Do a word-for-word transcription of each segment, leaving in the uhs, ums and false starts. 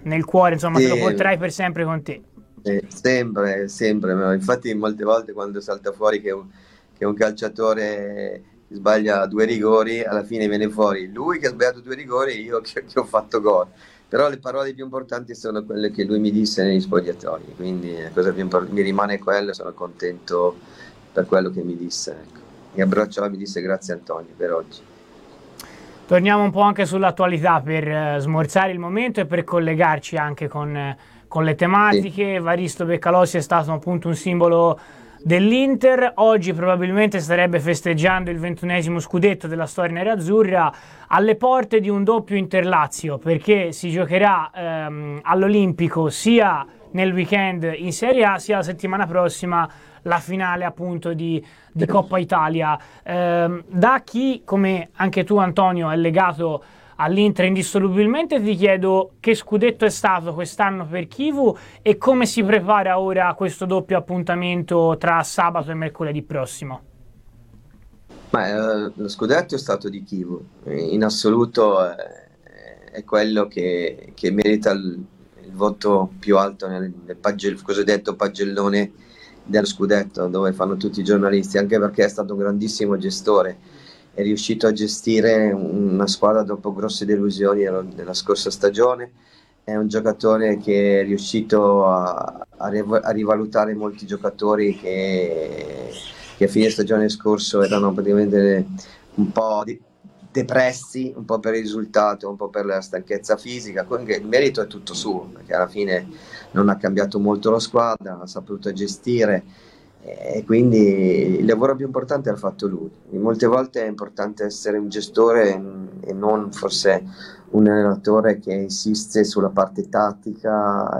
nel cuore, insomma, Sì, te lo porterai per sempre con te. eh, sempre, sempre. ma Infatti, molte volte quando salta fuori che un, che un calciatore sbaglia due rigori, alla fine viene fuori lui che ha sbagliato due rigori e io che, che ho fatto gol. Però le parole più importanti sono quelle che lui mi disse negli spogliatoi, quindi la cosa più impor- mi rimane quello, sono contento per quello che mi disse. Ecco. Mi abbracciò e mi disse grazie Antonio per oggi. Torniamo un po' anche sull'attualità per eh, smorzare il momento e per collegarci anche con, eh, con le Sì. tematiche. Evaristo Beccalossi è stato appunto un simbolo dell'Inter, oggi probabilmente starebbe festeggiando il ventunesimo scudetto della storia nerazzurra, alle porte di un doppio Inter-Lazio, perché si giocherà ehm, all'Olimpico sia nel weekend in Serie A sia la settimana prossima la finale appunto di, di Coppa Italia. Eh, da chi, come anche tu Antonio, è legato all'Inter indissolubilmente, ti chiedo che scudetto è stato quest'anno per Chivu e come si prepara ora questo doppio appuntamento tra sabato e mercoledì prossimo. Ma eh, lo scudetto è stato di Chivu, in assoluto eh, è quello che, che merita il, il voto più alto nel, nel pagell- cosiddetto pagellone dello scudetto, dove fanno tutti i giornalisti, anche perché è stato un grandissimo gestore, è riuscito a gestire una squadra dopo grosse delusioni della della scorsa stagione, è un giocatore che è riuscito a, a riv- a rivalutare molti giocatori che, che a fine stagione scorso erano praticamente un po' di- depressi, un po' per il risultato, un po' per la stanchezza fisica. Comunque il merito è tutto suo, perché alla fine non ha cambiato molto la squadra, ha saputo gestire e quindi il lavoro più importante l'ha fatto lui. Molte volte è importante essere un gestore e non forse un allenatore che insiste sulla parte tattica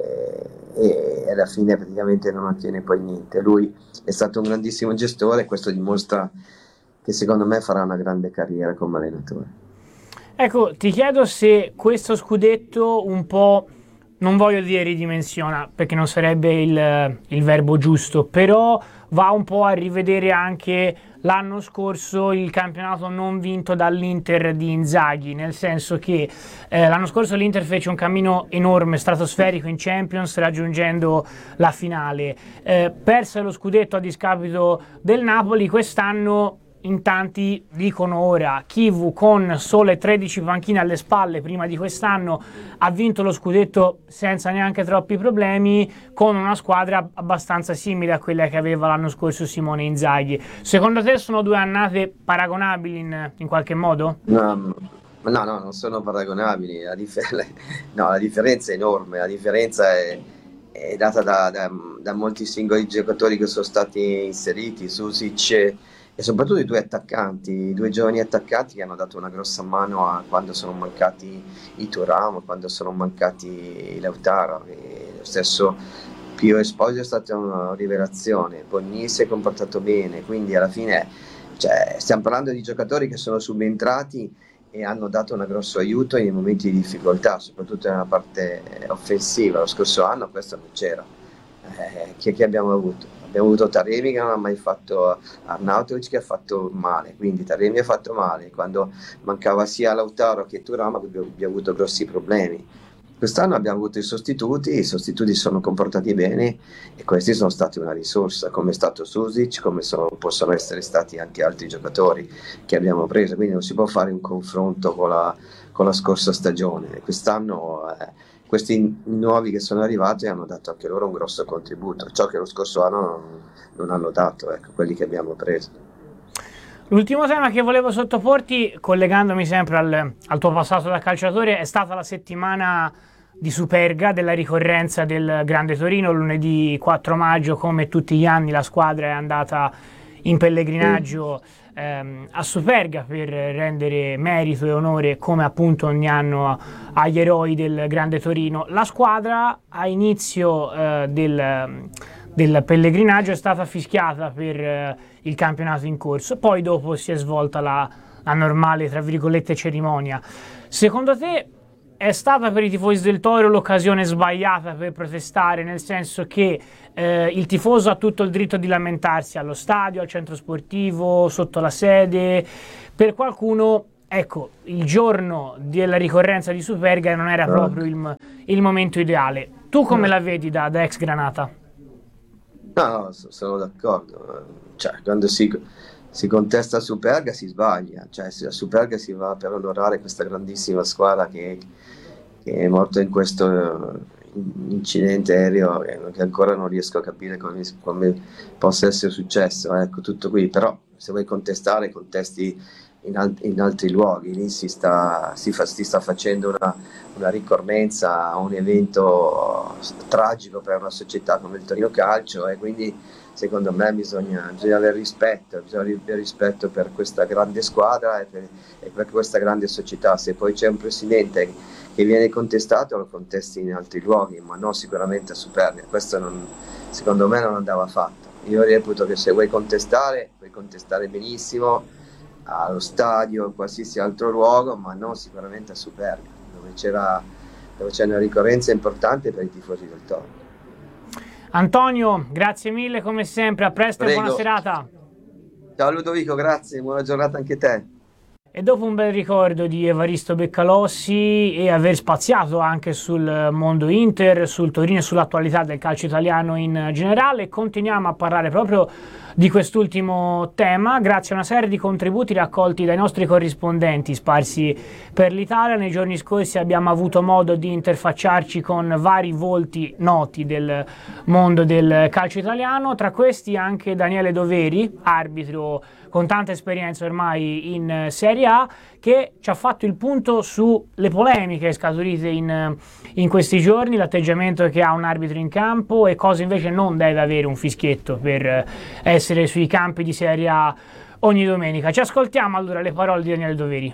e, e alla fine praticamente non ottiene poi niente. Lui è stato un grandissimo gestore e questo dimostra che secondo me farà una grande carriera come allenatore. Ecco, ti chiedo se questo scudetto un po', non voglio dire ridimensiona, perché non sarebbe il, il verbo giusto, però va un po' a rivedere anche l'anno scorso il campionato non vinto dall'Inter di Inzaghi, nel senso che eh, l'anno scorso l'Inter fece un cammino enorme, stratosferico in Champions, raggiungendo la finale. Eh, perse lo scudetto a discapito del Napoli, quest'anno in tanti dicono ora Chivu con sole tredici panchine alle spalle prima di quest'anno ha vinto lo scudetto senza neanche troppi problemi, con una squadra abbastanza simile a quella che aveva l'anno scorso Simone Inzaghi. Secondo te sono due annate paragonabili in, in qualche modo? No, no, no, non sono paragonabili. La, differ- no, la differenza è enorme. La differenza è, è data da, da- da molti singoli giocatori che sono stati inseriti, Susic e soprattutto i due attaccanti, i due giovani attaccanti che hanno dato una grossa mano a quando sono mancati i Thuram, quando sono mancati i Lautaro. E lo stesso Pio Esposito è stata una rivelazione. Bonni si è comportato bene, quindi alla fine cioè, stiamo parlando di giocatori che sono subentrati e hanno dato un grosso aiuto nei momenti di difficoltà, soprattutto nella parte offensiva. Lo scorso anno questo non c'era. Eh, chi, chi abbiamo avuto? Abbiamo avuto Taremi che non ha mai fatto, Arnautovic che ha fatto male, quindi Taremi ha fatto male. Quando mancava sia Lautaro che Thuram abbiamo, abbiamo avuto grossi problemi. Quest'anno abbiamo avuto i sostituti, i sostituti si sono comportati bene e questi sono stati una risorsa, come è stato Susic, come sono- possono essere stati anche altri giocatori che abbiamo preso, quindi non si può fare un confronto con la, con la scorsa stagione. Quest'anno eh, questi nuovi che sono arrivati hanno dato anche loro un grosso contributo, ciò che lo scorso anno non, non hanno dato, ecco, quelli che abbiamo preso. L'ultimo tema che volevo sottoporti, collegandomi sempre al, al tuo passato da calciatore, è stata la settimana di Superga, della ricorrenza del Grande Torino. Lunedì quattro maggio, come tutti gli anni, la squadra è andata in pellegrinaggio ehm, a Superga per rendere merito e onore, come appunto ogni anno, agli eroi del Grande Torino. La squadra a inizio eh, del, del pellegrinaggio è stata fischiata per eh, il campionato in corso, poi dopo si è svolta la, la normale, tra virgolette, cerimonia. Secondo te è stata per i tifosi del Toro l'occasione sbagliata per protestare, nel senso che eh, il tifoso ha tutto il diritto di lamentarsi allo stadio, al centro sportivo, sotto la sede? Per qualcuno, ecco, il giorno della ricorrenza di Superga non era proprio il, il momento ideale. Tu come la vedi da, da ex Granata? No, no, so- sono d'accordo. Cioè, quando si, si contesta Superga si sbaglia. Cioè, se a Superga si va per onorare questa grandissima squadra che, che è morta in questo eh, incidente aereo che, che ancora non riesco a capire come, come possa essere successo. Ecco, tutto qui. Però se vuoi contestare, contesti in, al- in altri luoghi. Lì si sta, si fa- si sta facendo una, una ricorrenza a un evento tragico per una società come il Torino Calcio, e quindi secondo me bisogna, bisogna avere rispetto, bisogna avere rispetto per questa grande squadra e per, e per questa grande società. Se poi c'è un presidente che viene contestato, lo contesti in altri luoghi, ma non sicuramente a Superga. Questo non, secondo me non andava fatto. Io reputo che se vuoi contestare, puoi contestare benissimo allo stadio o in qualsiasi altro luogo, ma non sicuramente a Superga, dove c'era, dove c'è una ricorrenza importante per i tifosi del Toro. Antonio, grazie mille come sempre, a presto e Prego. buona serata. Ciao Ludovico, grazie, buona giornata anche a te. E dopo un bel ricordo di Evaristo Beccalossi e aver spaziato anche sul mondo Inter, sul Torino e sull'attualità del calcio italiano in generale, continuiamo a parlare proprio di quest'ultimo tema grazie a una serie di contributi raccolti dai nostri corrispondenti sparsi per l'Italia. Nei giorni scorsi abbiamo avuto modo di interfacciarci con vari volti noti del mondo del calcio italiano, tra questi anche Daniele Doveri, arbitro con tanta esperienza ormai in Serie A, che ci ha fatto il punto sulle polemiche scaturite in, in questi giorni, l'atteggiamento che ha un arbitro in campo e cosa invece non deve avere un fischietto per essere sui campi di Serie A ogni domenica. Ci ascoltiamo allora le parole di Daniele Doveri.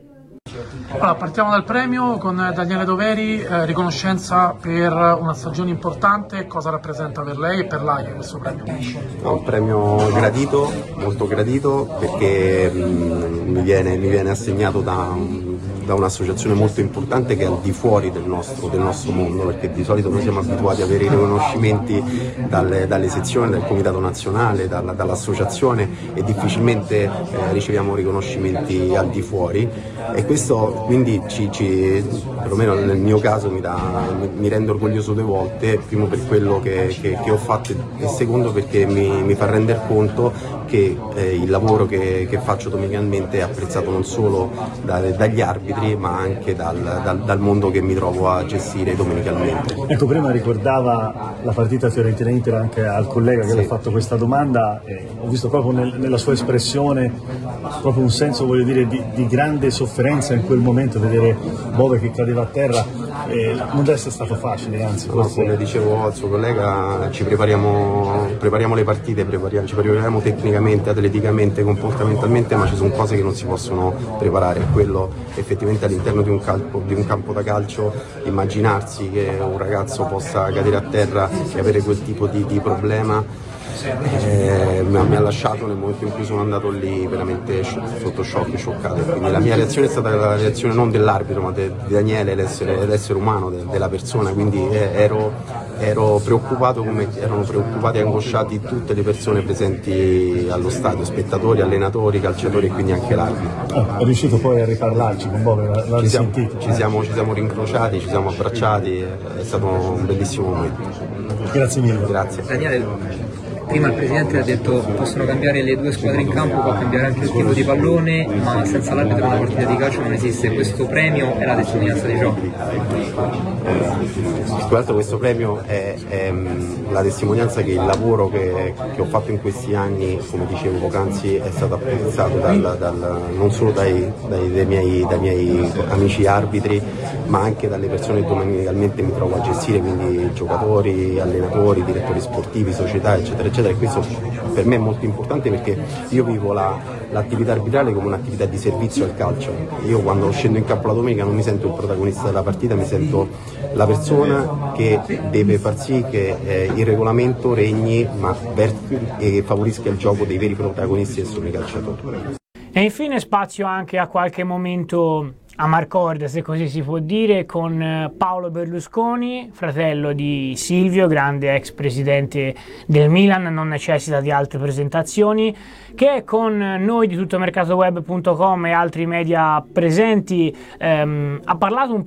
Allora, partiamo dal premio con Daniele Doveri, eh, riconoscenza per una stagione importante. Cosa rappresenta per lei e per l'A I A questo premio? È un premio gradito, molto gradito, perché mh, mi, viene, mi viene assegnato da, da un'associazione molto importante che è al di fuori del nostro, del nostro mondo, perché di solito noi siamo abituati ad avere i riconoscimenti dalle, dalle sezioni, dal comitato nazionale, dalla, dall'associazione, e difficilmente eh, riceviamo riconoscimenti al di fuori, e questo quindi ci, ci, perlomeno nel mio caso mi, dà, mi, mi rende orgoglioso due volte: primo per quello che, che, che ho fatto, e secondo perché mi, mi fa rendere conto che eh, il lavoro che, che faccio domenicalmente è apprezzato non solo da, dagli arbitri, ma anche dal, dal, dal mondo che mi trovo a gestire domenicalmente. Ecco, prima ricordava la partita Fiorentina-Inter anche al collega che Sì. le ha fatto questa domanda, e ho visto proprio nel, nella sua espressione proprio un senso, voglio dire, di, di grande sofferenza in quel momento, vedere Bove che cadeva a terra. Eh, non deve essere stato facile, anzi No, forse... come dicevo al suo collega, ci prepariamo, prepariamo le partite, prepariamo, ci prepariamo tecnicamente, atleticamente, comportamentalmente, ma ci sono cose che non si possono preparare. Quello effettivamente all'interno di un campo, di un campo da calcio, immaginarsi che un ragazzo possa cadere a terra e avere quel tipo di, di problema Eh, mi, ha, mi ha lasciato nel momento in cui sono andato lì veramente sotto shock, scioccato. Quindi la mia reazione è stata la reazione non dell'arbitro, ma de, di Daniele, l'essere, l'essere umano, de, della persona. Quindi eh, ero, ero preoccupato come erano preoccupati e angosciati tutte le persone presenti allo stadio, spettatori, allenatori, calciatori e quindi anche l'arbitro. Ah, è riuscito poi a riparlarci con Bove, l'ha Ci siamo, risentito. ci, siamo, ci siamo rincrociati, ci siamo abbracciati, è stato un bellissimo momento. Grazie mille. Grazie. Daniele, prima il Presidente ha detto possono cambiare le due squadre in campo, può cambiare anche il tipo di pallone, ma senza l'arbitro una partita di calcio non esiste. Questo premio è la testimonianza di ciò. Tra l'altro questo premio è, è la testimonianza che il lavoro che, che ho fatto in questi anni, come dicevo poc'anzi, è stato apprezzato dal, dal, non solo dai, dai, dai, miei, dai miei amici arbitri, ma anche dalle persone che domenicalmente mi trovo a gestire, quindi giocatori, allenatori, direttori sportivi, società, eccetera, eccetera. E questo per me è molto importante, perché io vivo la, l'attività arbitrale come un'attività di servizio al calcio. Io quando scendo in campo la domenica non mi sento il protagonista della partita, mi sento la persona che deve far sì che eh, il regolamento regni, ma verti e favorisca il gioco dei veri protagonisti che sono i calciatori. E infine spazio anche a qualche momento a Marcorda, se così si può dire, con Paolo Berlusconi, fratello di Silvio, grande ex presidente del Milan, non necessita di altre presentazioni, che con noi di tuttomercatoweb punto com e altri media presenti ehm, ha parlato un po'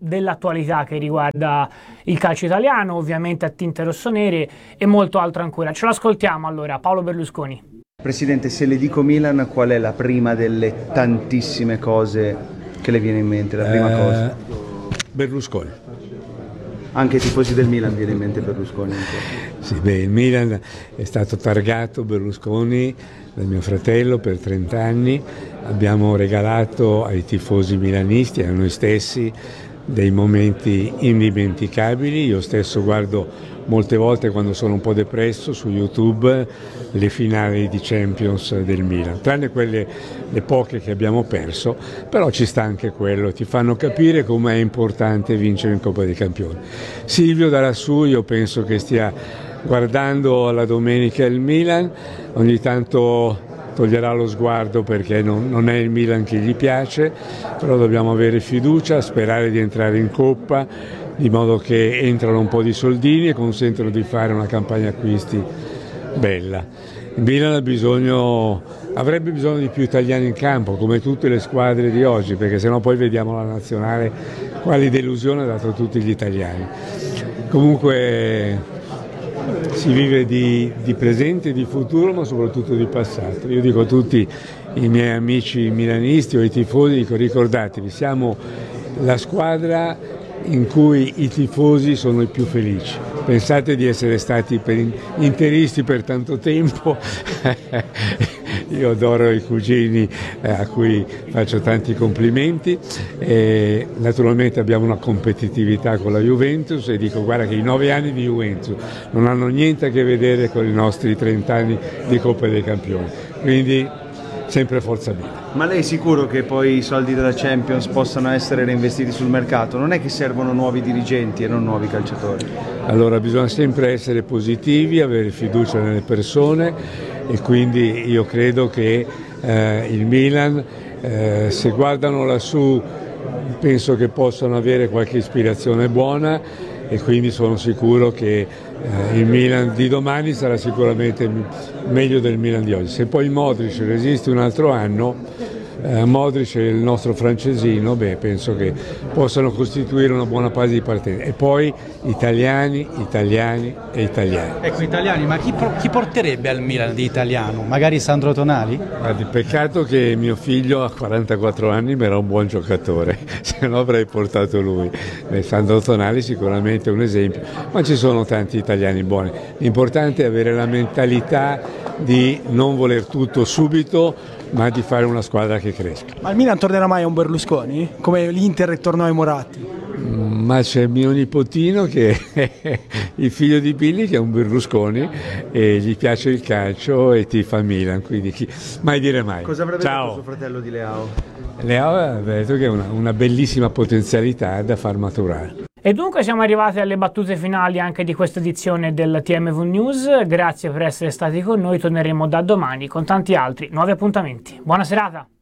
dell'attualità che riguarda il calcio italiano, ovviamente a tinte rossonere e molto altro ancora. Ce l'ascoltiamo allora, Paolo Berlusconi. Presidente, se le dico Milan, qual è la prima delle tantissime cose che le viene in mente, la prima eh, cosa? Berlusconi. Anche ai tifosi del Milan viene in mente Berlusconi. Sì, beh, il Milan è stato targato Berlusconi da mio fratello per trenta anni, abbiamo regalato ai tifosi milanisti e a noi stessi dei momenti indimenticabili. Io stesso guardo molte volte, quando sono un po' depresso, su YouTube le finali di Champions del Milan, tranne quelle le poche che abbiamo perso, però ci sta anche quello, ti fanno capire come è importante vincere in Coppa dei Campioni. Silvio da lassù io penso che stia guardando la domenica il Milan, ogni tanto toglierà lo sguardo perché non, non è il Milan che gli piace, però dobbiamo avere fiducia, sperare di entrare in Coppa, di modo che entrano un po' di soldini e consentono di fare una campagna acquisti bella. Il Milan ha bisogno, avrebbe bisogno di più italiani in campo, come tutte le squadre di oggi, perché sennò poi vediamo la nazionale quali delusione ha dato tutti gli italiani. Comunque si vive di, di presente, di futuro, ma soprattutto di passato. Io dico a tutti i miei amici milanisti o i tifosi, dico, ricordatevi, siamo la squadra in cui i tifosi sono i più felici. Pensate di essere stati per interisti per tanto tempo. Io adoro i cugini eh, a cui faccio tanti complimenti, e naturalmente abbiamo una competitività con la Juventus e dico, guarda che i nove anni di Juventus non hanno niente a che vedere con i nostri trenta anni di Coppa dei Campioni, quindi sempre forza Milan. Ma lei è sicuro che poi i soldi della Champions possano essere reinvestiti sul mercato? Non è che servono nuovi dirigenti e non nuovi calciatori? Allora bisogna sempre essere positivi, avere fiducia nelle persone, e quindi io credo che eh, il Milan, eh, se guardano lassù, penso che possano avere qualche ispirazione buona, e quindi sono sicuro che eh, il Milan di domani sarà sicuramente meglio del Milan di oggi. Se poi Modric resiste un altro anno, eh, Modric è il nostro francesino, beh, penso che possano costituire una buona base di partenza. E poi italiani, italiani e italiani. Ecco, italiani, ma chi, chi porterebbe al Milan di italiano? Magari Sandro Tonali? Guardi, peccato che mio figlio a quarantaquattro anni mi era un buon giocatore, se no avrei portato lui. Beh, Sandro Tonali sicuramente è un esempio, ma ci sono tanti italiani buoni. L'importante è avere la mentalità di non voler tutto subito, ma di fare una squadra che cresca. Ma il Milan tornerà mai a un Berlusconi? Come l'Inter tornò ai Moratti? Ma c'è mio nipotino che è il figlio di Billy, che è un Berlusconi, e gli piace il calcio e tifa Milan, quindi chi... mai dire mai. Cosa avrebbe Ciao. detto suo fratello di Leao? Leao ha detto che è una, una bellissima potenzialità da far maturare. E dunque siamo arrivati alle battute finali anche di questa edizione del T M V News. Grazie per essere stati con noi, torneremo da domani con tanti altri nuovi appuntamenti. Buona serata!